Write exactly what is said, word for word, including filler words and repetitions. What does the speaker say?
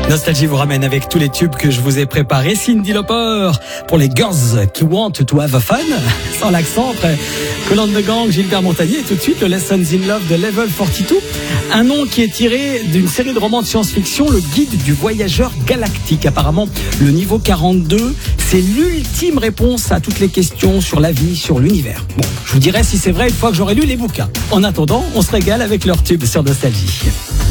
Nostalgie vous ramène avec tous les tubes que je vous ai préparés. Cyndi Lauper pour les girls qui want to have fun. Sans l'accent, après Kool and the Gang, Gilbert Montagnier. Et tout de suite, le Lessons in Love de Level quarante-deux. Un nom qui est tiré d'une série de romans de science-fiction, le guide du voyageur galactique. Apparemment, le niveau quarante-deux, c'est l'ultime réponse à toutes les questions sur la vie, sur l'univers. Bon, je vous dirai si c'est vrai une fois que j'aurai lu les bouquins. En attendant, on se régale avec leur tube sur Nostalgie.